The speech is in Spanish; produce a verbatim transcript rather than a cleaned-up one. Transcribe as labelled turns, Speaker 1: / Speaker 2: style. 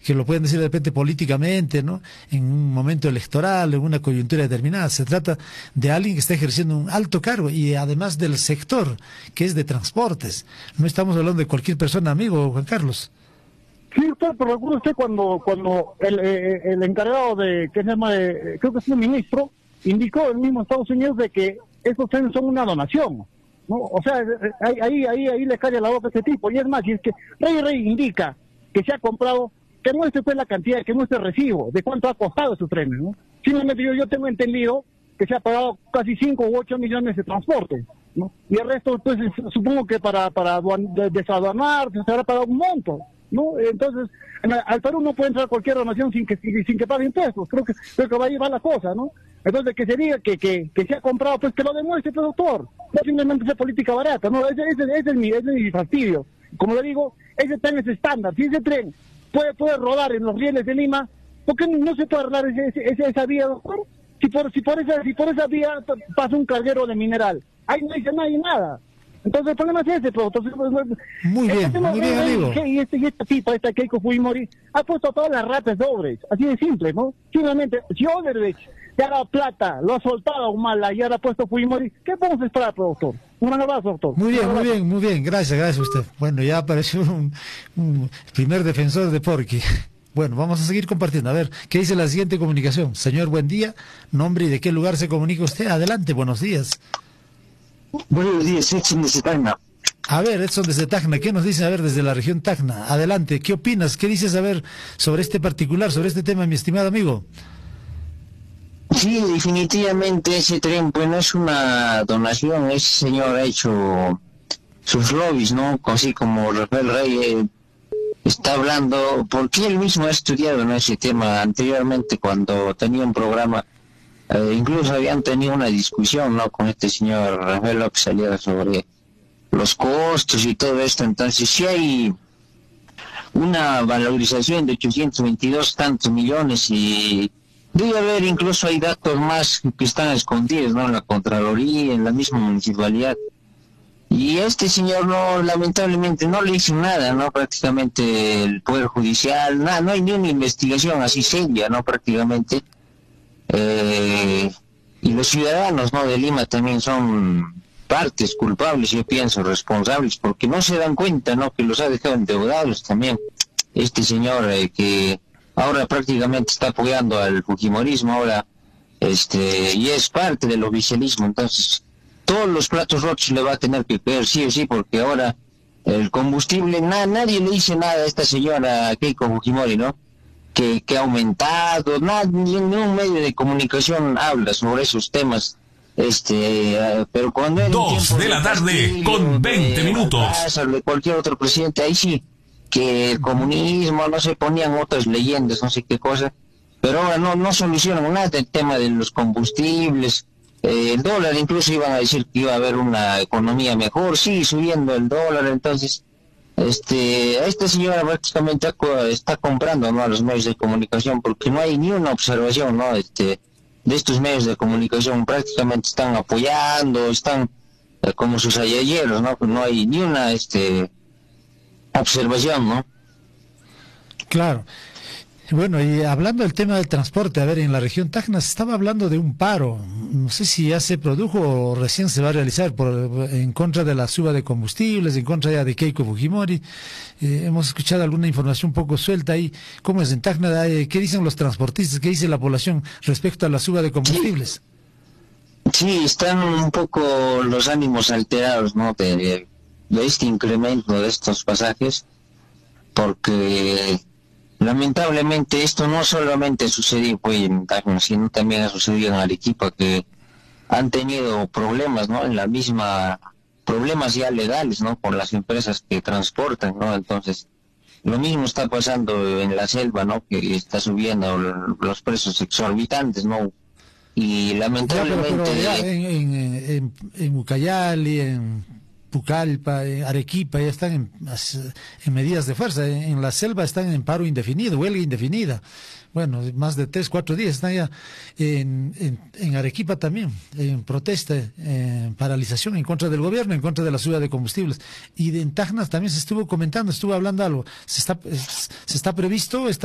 Speaker 1: que lo pueden decir de repente políticamente, ¿no? En un momento electoral, en una coyuntura determinada. Se trata de alguien que está ejerciendo un alto cargo y además del sector que es de transportes. No estamos hablando de cualquier persona, amigo Juan Carlos.
Speaker 2: Sí, usted, pero recuerda usted cuando cuando el, eh, el encargado de, ¿qué se llama? De, creo que es un ministro, indicó el mismo Estados Unidos de que esos trenes son una donación, ¿no? O sea, ahí ahí ahí, ahí le cae la boca a este tipo. Y es más, si es que Rey Rey indica que se ha comprado, que muestre pues la cantidad, que muestre el recibo de cuánto ha costado esos trenes, ¿no? Simplemente yo, yo tengo entendido que se ha pagado casi cinco u ocho millones de transporte, ¿no? Y el resto, pues, supongo que para para desaduanar se habrá pagado un monto, ¿no? Entonces, al Perú no puede entrar cualquier donación sin que sin que pague impuestos. Creo que creo que va a llevar la cosa, ¿no? Entonces, que se diga que que, que se ha comprado, pues que lo demuestre, pues, doctor. No simplemente sea política barata, ¿no? Ese, ese, ese es mi ese es mi fastidio. Como le digo, ese tren es estándar. Si ese tren puede puede rodar en los rieles de Lima, ¿por qué no se puede arreglar ese, ese, ese, esa vía, doctor? Si por si por esa si por esa vía pasa un carguero de mineral, ahí no dice nadie nada. Entonces el problema es ese, pero entonces,
Speaker 1: muy bien,
Speaker 2: este
Speaker 1: muy bien, amigo.
Speaker 2: Y este, y esta tipa, esta Keiko Fujimori, ha puesto todas las ratas sobres, así de simple, ¿no? Simplemente, si Odebrecht te ha dado plata, lo ha soltado a Humala y ahora ha puesto Fujimori, ¿qué podemos esperar, doctor? Un gran abrazo, doctor.
Speaker 1: Muy bien, muy bien, muy bien, gracias, gracias a usted. Bueno, ya apareció un, un primer defensor de Porqui. Bueno, vamos a seguir compartiendo. A ver, ¿qué dice la siguiente comunicación? Señor, buen día. Nombre y de qué lugar se comunica usted. Adelante, buenos días.
Speaker 3: Buenos días, Edson desde Tacna.
Speaker 1: A ver, Edson desde Tacna, ¿qué nos dice, a ver, desde la región Tacna? Adelante, ¿qué opinas? ¿Qué dices, a ver, sobre este particular, sobre este tema, mi estimado amigo?
Speaker 3: Sí, definitivamente ese tren, pues no es una donación, ese señor ha hecho sus lobbies, ¿no? Así como Rafael Rey eh, está hablando, porque él mismo ha estudiado, ¿no?, ese tema anteriormente cuando tenía un programa. Eh, incluso habían tenido una discusión, ¿no?, con este señor Rafael López Aliaga sobre los costos y todo esto. Entonces sí hay una valorización de ochocientos veintidós tantos millones y debe haber, incluso hay datos más que están escondidos, ¿no?, en la Contraloría, en la misma municipalidad. Y este señor no, lamentablemente no le hizo nada, ¿no?, prácticamente el Poder Judicial, nada, no hay ni una investigación así seria, ¿no?, prácticamente. Eh, y los ciudadanos, ¿no?, de Lima también son partes culpables, yo pienso, responsables, porque no se dan cuenta, ¿no?, que los ha dejado endeudados también este señor eh, que ahora prácticamente está apoyando al fujimorismo ahora, este, y es parte del oficialismo. Entonces todos los platos rotos le va a tener que caer sí o sí, porque ahora el combustible, na, nadie le dice nada a esta señora Keiko Fujimori, ¿no?, que, que ha aumentado, nada, ni ningún medio de comunicación habla sobre esos temas, este, uh, pero cuando era
Speaker 4: dos de la tarde con veinte minutos,
Speaker 3: Baltasar, de cualquier otro presidente, ahí sí, que el comunismo, no se ponían otras leyendas, no sé qué cosa, pero ahora no, no solucionan nada el tema de los combustibles, eh, el dólar, incluso iban a decir que iba a haber una economía mejor, sí, subiendo el dólar. Entonces este esta señora prácticamente está comprando, ¿no?, a los medios de comunicación, porque no hay ni una observación, ¿no?, este de estos medios de comunicación. Prácticamente están apoyando, están eh, como sus ayayeros, ¿no?, no hay ni una este observación, ¿no?
Speaker 1: Claro. Bueno, y hablando del tema del transporte, a ver, en la región Tacna se estaba hablando de un paro, no sé si ya se produjo o recién se va a realizar por, en contra de la suba de combustibles, en contra ya de Keiko Fujimori. Eh, hemos escuchado alguna información un poco suelta ahí. ¿Cómo es en Tacna? Eh, ¿Qué dicen los transportistas? ¿Qué dice la población respecto a la suba de combustibles?
Speaker 3: Sí, sí, están un poco los ánimos alterados, ¿no?, de, de este incremento de estos pasajes, porque lamentablemente esto no solamente sucedió pues en Tacna, sino también ha sucedido en Arequipa, que han tenido problemas, ¿no?, en la misma, problemas ya legales, ¿no?, con las empresas que transportan, ¿no? Entonces lo mismo está pasando en la selva, ¿no?, que está subiendo los precios exorbitantes, ¿no? Y lamentablemente
Speaker 1: ya, pero, pero ya en, en, en, en Ucayali, en Pucallpa, en Arequipa, ya están en, en medidas de fuerza. En, en la selva están en paro indefinido, huelga indefinida. Bueno, más de tres, cuatro días están ya. En, en, en Arequipa también, en protesta, en paralización en contra del gobierno, en contra de la suba de combustibles. Y de, en Tacna también se estuvo comentando, estuvo hablando algo. Se está, se está previsto, está